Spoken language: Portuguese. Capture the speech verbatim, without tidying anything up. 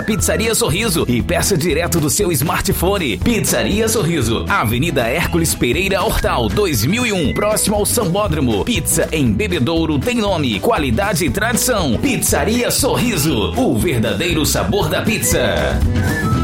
Pizzaria Sorriso e peça direto do seu smartphone. Pizzaria Sorriso, Avenida Hércules Pereira Hortal, dois mil e um, próximo ao Sambódromo. Pizza em Bebedouro tem nome, qualidade e tradição. Pizzaria Sorriso, o verdadeiro sabor da pizza.